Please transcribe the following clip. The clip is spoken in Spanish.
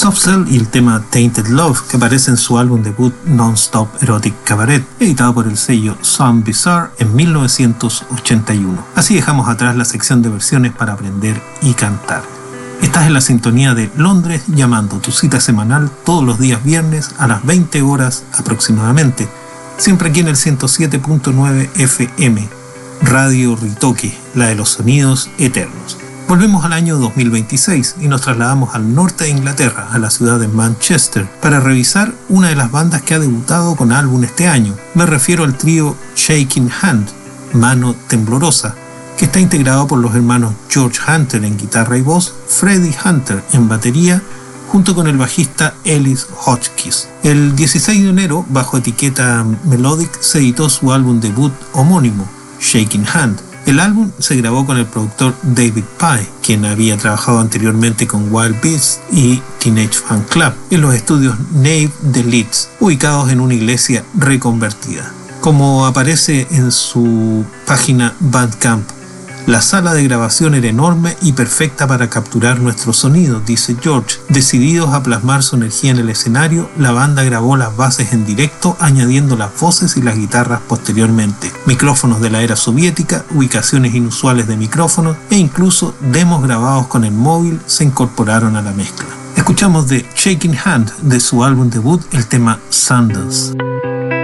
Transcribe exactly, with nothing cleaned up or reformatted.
Soft Cell y el tema Tainted Love, que aparece en su álbum debut Non-Stop Erotic Cabaret, editado por el sello Sound Bizarre en mil novecientos ochenta y uno. Así dejamos atrás la sección de versiones para aprender y cantar. Estás en la sintonía de Londres Llamando, tu cita semanal todos los días viernes a las veinte horas aproximadamente, siempre aquí en el ciento siete punto nueve F M, Radio Ritoque, la de los sonidos eternos. Volvemos al año dos mil veintiséis y nos trasladamos al norte de Inglaterra, a la ciudad de Manchester, para revisar una de las bandas que ha debutado con álbum este año. Me refiero al trío Shaking Hand, Mano Temblorosa, que está integrado por los hermanos George Hunter en guitarra y voz, Freddie Hunter en batería, junto con el bajista Ellis Hotchkiss. El dieciséis de enero, bajo etiqueta Melodic, se editó su álbum debut homónimo, Shaking Hand. El álbum se grabó con el productor David Pye, quien había trabajado anteriormente con Wild Beasts y Teenage Fan Club, en los estudios Nave de Leeds, ubicados en una iglesia reconvertida. Como aparece en su página Bandcamp, la sala de grabación era enorme y perfecta para capturar nuestros sonidos, dice George. Decididos a plasmar su energía en el escenario, la banda grabó las bases en directo, añadiendo las voces y las guitarras posteriormente. Micrófonos de la era soviética, ubicaciones inusuales de micrófonos e incluso demos grabados con el móvil se incorporaron a la mezcla. Escuchamos de Shaking Hand, de su álbum debut, el tema Sandals.